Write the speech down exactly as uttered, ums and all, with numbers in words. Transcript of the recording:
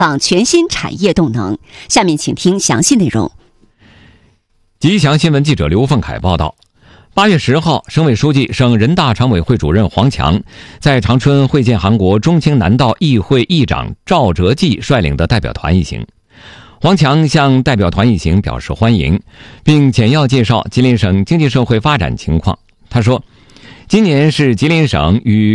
访全新产业动能。下面请听详细内容。 吉祥新闻记者刘凤凯报道，八月十号，省委书记、省人大常委会主任黄强在长春会见韩国中青南道议会议长赵哲纪率领的代表团一行。黄强向代表团一行表示欢迎，并简要介绍吉林省经济社会发展情况。他说，今年是吉林省与